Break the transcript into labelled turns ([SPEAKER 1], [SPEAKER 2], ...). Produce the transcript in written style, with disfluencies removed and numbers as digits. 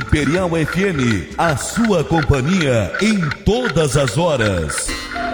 [SPEAKER 1] Imperial FM, a sua companhia em todas as horas.